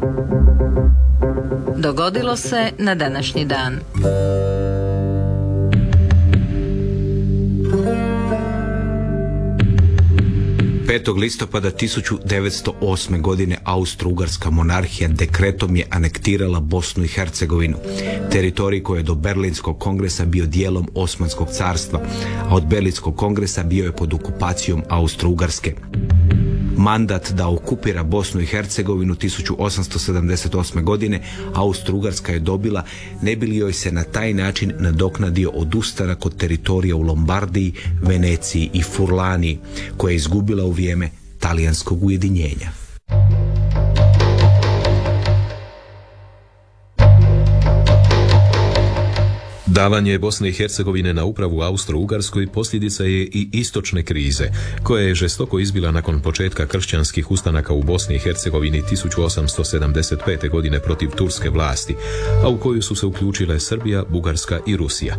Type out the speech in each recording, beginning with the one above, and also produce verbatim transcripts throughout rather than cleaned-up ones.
Dogodilo se na današnji dan. petog listopada tisuću devetsto osme. godine Austro-Ugarska monarhija dekretom je anektirala Bosnu i Hercegovinu, teritorij koji je do Berlinskog kongresa bio dijelom Osmanskog carstva, a od Berlinskog kongresa bio je pod okupacijom Austro-Ugarske. Mandat da okupira Bosnu i Hercegovinu tisuću osamsto sedamdeset osme. godine Austro-Ugarska je dobila, ne bi li joj se na taj način nadoknadio odustanak od teritorija u Lombardiji, Veneciji i Furlaniji, koje je izgubila u vrijeme talijanskog ujedinjenja. Davanje Bosne i Hercegovine na upravu Austro-Ugarskoj posljedica je i istočne krize, koja je žestoko izbila nakon početka kršćanskih ustanaka u Bosni i Hercegovini tisuću osamsto sedamdeset pete. godine protiv turske vlasti, a u koju su se uključile Srbija, Bugarska i Rusija.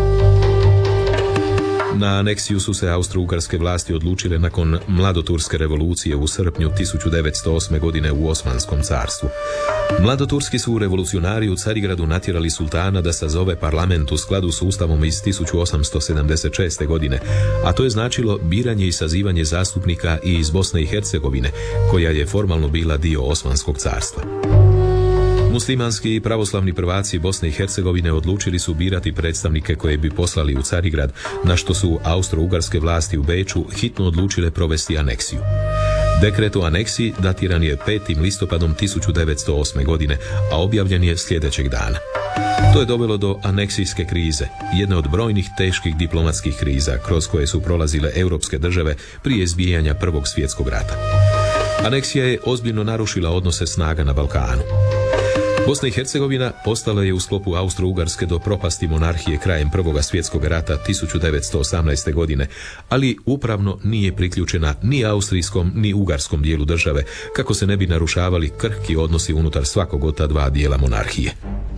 Na aneksiju su se austro-ugarske vlasti odlučile nakon mladoturske revolucije u srpnju tisuću devetsto osme. godine u Osmanskom carstvu. Mladoturski su revolucionari u Carigradu natjerali sultana da sazove parlament u skladu s ustavom iz tisuću osamsto sedamdeset šeste. godine, a to je značilo biranje i sazivanje zastupnika i iz Bosne i Hercegovine, koja je formalno bila dio Osmanskog carstva. Muslimanski i pravoslavni prvaci Bosne i Hercegovine odlučili su birati predstavnike koje bi poslali u Carigrad, na što su austro-ugarske vlasti u Beču hitno odlučile provesti aneksiju. Dekret o aneksiji datiran je petim listopadom tisuću devetsto osme. godine, a objavljen je sljedećeg dana. To je dovelo do aneksijske krize, jedne od brojnih teških diplomatskih kriza kroz koje su prolazile europske države prije izbijanja Prvog svjetskog rata. Aneksija je ozbiljno narušila odnose snaga na Balkanu. Bosna i Hercegovina postala je u sklopu Austro-Ugarske do propasti monarhije krajem Prvog svjetskog rata tisuću devetsto osamnaeste. godine, ali upravno nije priključena ni austrijskom ni ugarskom dijelu države, kako se ne bi narušavali krhki odnosi unutar svakog od ta dva dijela monarhije.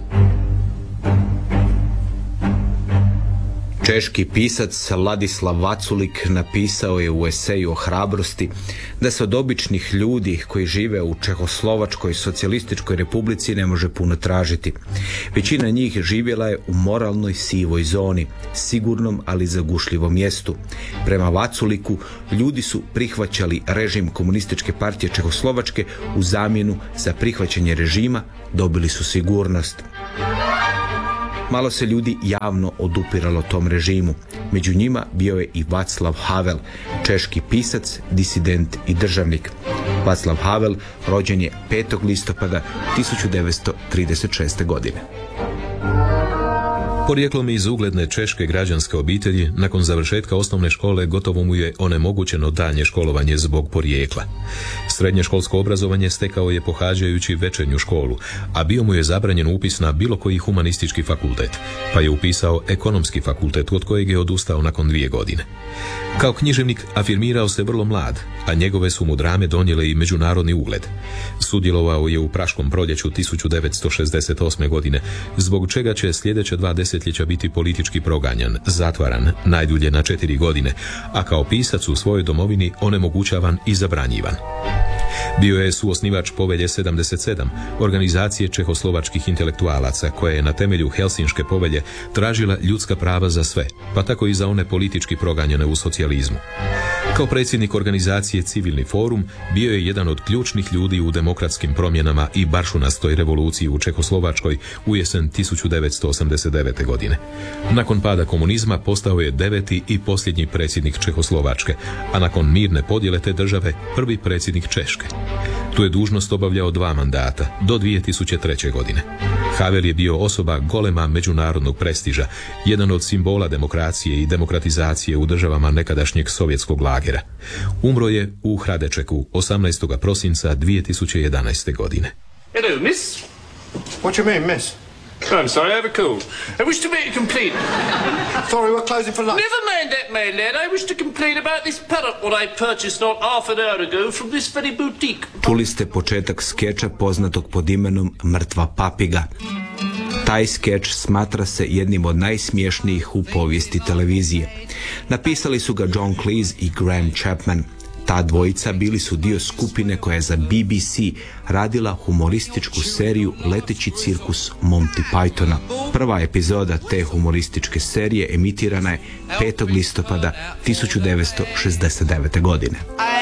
Češki pisac Ladislav Vaculik napisao je u eseju o hrabrosti da se od običnih ljudi koji žive u Čehoslovačkoj socijalističkoj republici ne može puno tražiti. Većina njih živjela je u moralnoj sivoj zoni, sigurnom ali zagušljivom mjestu. Prema Vaculiku, ljudi su prihvaćali režim komunističke partije Čehoslovačke u zamjenu za prihvaćanje režima, dobili su sigurnost. Malo se ljudi javno odupiralo tom režimu. Među njima bio je i Václav Havel, češki pisac, disident i državnik. Václav Havel rođen je petog listopada tisuću devetsto trideset šeste. godine. Porijeklom iz ugledne češke građanske obitelji, nakon završetka osnovne škole gotovo mu je onemogućeno daljnje školovanje zbog porijekla. Srednje školsko obrazovanje stekao je pohađajući večernju školu, a bio mu je zabranjen upis na bilo koji humanistički fakultet, pa je upisao ekonomski fakultet, od kojeg je odustao nakon dvije godine. Kao književnik afirmirao se vrlo mlad, a njegove su mu drame donijele i međunarodni ugled. Sudjelovao je u Praškom proljeću tisuću devetsto šezdeset osme. godine, zbog čega će sljedeća dva desetljeća biti politički proganjan, zatvaran, najdulje na četiri godine, a kao pisac u svojoj domovini onemogućavan i zabranjivan. Bio je suosnivač Povelje sedamdeset sedam, organizacije čehoslovačkih intelektualaca, koja je na temelju Helsinške povelje tražila ljudska prava za sve, pa tako i za one politički proganjane u socijalizmu. Kao predsjednik organizacije Civilni forum bio je jedan od ključnih ljudi u demokratskim promjenama i baršunastoj revoluciji u Čehoslovačkoj u jesen tisuću devetsto osamdeset devete. godine. Nakon pada komunizma postao je deveti i posljednji predsjednik Čehoslovačke, a nakon mirne podjele te države prvi predsjednik Češke. Tu je dužnost obavljao dva mandata, do dvije tisuće treće. godine. Havel je bio osoba golema međunarodnog prestiža, jedan od simbola demokracije i demokratizacije u državama nekadašnjeg sovjetskog lagera. Umro je u Hradečeku osamnaestog prosinca dvije tisuće jedanaeste. godine. Hello, miss. What do you mean, miss? I'm sorry, I have a cold. I wish to make a complaint. Sorry, we're closing for lunch. Never mind that, my lad. I wish to complain about this parrot what I purchased not half an hour ago from this very boutique. Čuli ste početak skeča poznatog pod imenom Mrtva papiga. Taj skeč smatra se jednim od najsmiješnijih u povijesti televizije. Napisali su ga John Cleese i Graham Chapman. Ta dvojica bili su dio skupine koja je za B B C radila humorističku seriju Leteći cirkus Monty Pythona. Prva epizoda te humorističke serije emitirana je petog listopada tisuću devetsto šezdeset devete. godine.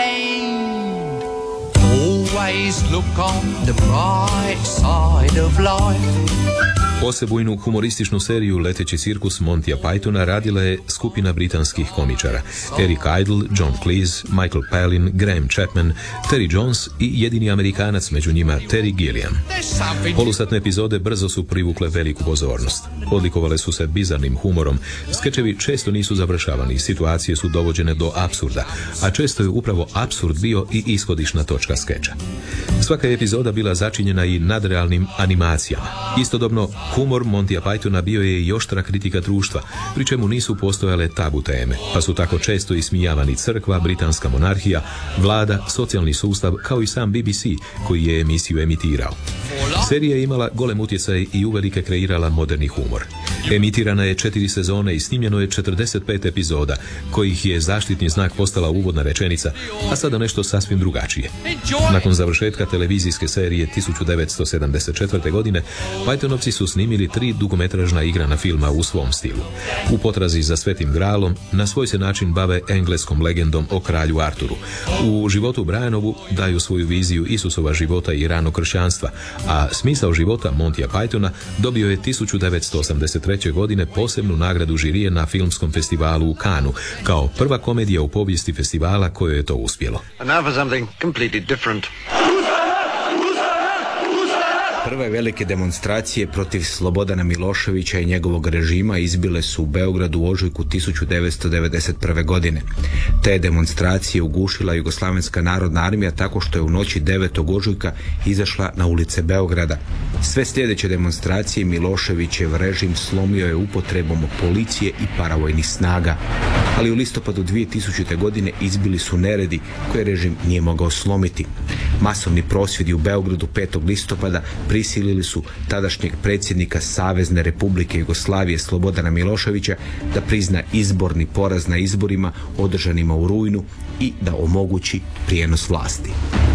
Always look on the bright side of life. Osebujnu humorističnu seriju Leteći cirkus Montya Pythona radila je skupina britanskih komičara Eric Idle, John Cleese, Michael Palin, Graham Chapman, Terry Jones i jedini Amerikanac među njima Terry Gilliam. Polusatne epizode brzo su privukle veliku pozornost. Odlikovale su se bizarnim humorom, skečevi često nisu završavani, situacije su dovođene do apsurda, a često je upravo apsurd bio i ishodišna točka skeča. Svaka je epizoda bila začinjena i nadrealnim animacijama. Istodobno, humor Montya Pythona bio je i oštra kritika društva, pri čemu nisu postojale tabu teme, pa su tako često ismijavani crkva, britanska monarhija, vlada, socijalni sustav, kao i sam B B C koji je emisiju emitirao. Serija je imala golem utjecaj i uvelike kreirala moderni humor. Emitirana je četiri sezone i snimljeno je četrdeset pet epizoda, kojih je zaštitni znak postala uvodna rečenica, a sada nešto sasvim drugačije. Nakon završetka televizijske serije tisuću devetsto sedamdeset četvrte. godine, Pythonovci su snimili tri dugometražna igrana filma u svom stilu. U potrazi za Svetim gralom na svoj se način bave engleskom legendom o kralju Arturu. U životu Brianovu daju svoju viziju Isusova života i ranog kršćanstva, a smisao života Montya Pythona dobio je tisuću devetsto osamdeset treće. godine posebnu nagradu žirije na filmskom festivalu u Cannesu, kao prva komedija u povijesti festivala kojoj je to uspjelo. And now for something completely different. Prve velike demonstracije protiv Slobodana Miloševića i njegovog režima izbile su u Beogradu u ožujku tisuću devetsto devedeset prve. godine. Te demonstracije ugušila Jugoslavenska narodna armija tako što je u noći devetog ožujka izašla na ulice Beograda. Sve sljedeće demonstracije Miloševićev režim slomio je upotrebom policije i paravojnih snaga. Ali u listopadu dvije tisućite. godine izbili su neredi koje režim nije mogao slomiti. Masovni prosvjedi u Beogradu petog listopada prisilili su tadašnjeg predsjednika Savezne Republike Jugoslavije Slobodana Miloševića da prizna izborni poraz na izborima održanima u rujnu i da omogući prijenos vlasti.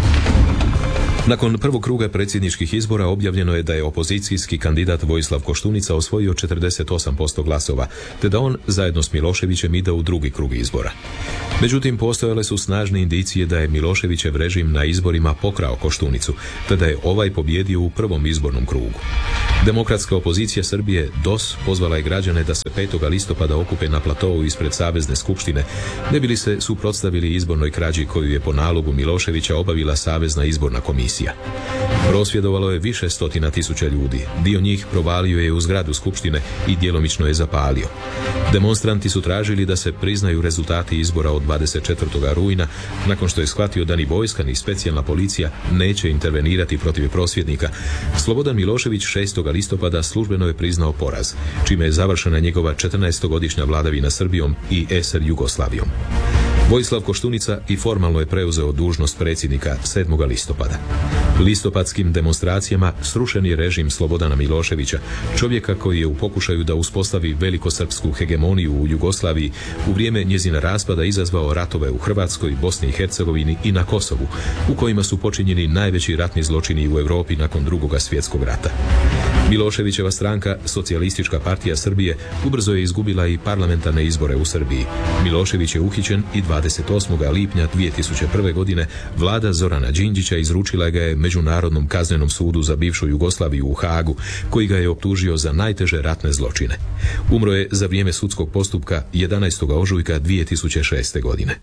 Nakon prvog kruga predsjedničkih izbora objavljeno je da je opozicijski kandidat Vojislav Koštunica osvojio četrdeset osam posto glasova, te da on zajedno s Miloševićem ide u drugi krug izbora. Međutim, postojale su snažne indicije da je Miloševićev režim na izborima pokrao Koštunicu, te da je ovaj pobjedio u prvom izbornom krugu. Demokratska opozicija Srbije D O S pozvala je građane da se petog listopada okupe na platovu ispred Savezne skupštine, ne bi li se suprotstavili izbornoj krađi koju je po nalogu Miloševića obavila Savezna izborna komisija. Prosvjedovalo je više stotina tisuća ljudi, dio njih provalio je u zgradu skupštine i djelomično je zapalio. Demonstranti su tražili da se priznaju rezultati izbora od dvadeset četvrtog rujna, nakon što je shvatio da ni vojska ni specijalna policija neće intervenirati protiv prosvjednika. Slobodan Milošević šestog listopada službeno je priznao poraz, čime je završena njegova četrnaestogodišnja vladavina Srbijom i S R Jugoslavijom. Vojislav Koštunica i formalno je preuzeo dužnost predsjednika sedmog listopada. Listopadskim demonstracijama srušen je režim Slobodana Miloševića, čovjeka koji je u pokušaju da uspostavi velikosrpsku hegemoniju u Jugoslaviji u vrijeme njezina raspada izazvao ratove u Hrvatskoj, Bosni i Hercegovini i na Kosovu, u kojima su počinjeni najveći ratni zločini u Europi nakon drugog svjetskog rata. Miloševićeva stranka, Socijalistička partija Srbije, ubrzo je izgubila i parlamentarne izbore u Srbiji. Milošević je uhićen i dvadeset osmog lipnja dvije tisuće prve. godine vlada Zorana Đinđića izručila ga je Međunarodnom kaznenom sudu za bivšu Jugoslaviju u Hagu, koji ga je optužio za najteže ratne zločine. Umro je za vrijeme sudskog postupka jedanaestog ožujka dvije tisuće šeste. godine.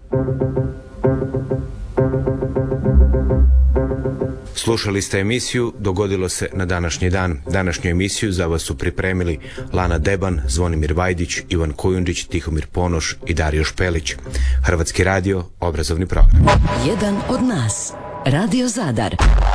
Slušali ste emisiju Dogodilo se na današnji dan. Današnju emisiju za vas su pripremili Lana Deban, Zvonimir Vajdić, Ivan Kujundžić, Tihomir Ponoš i Dario Špelić. Hrvatski radio, obrazovni program. Jedan od nas. Radio Zadar.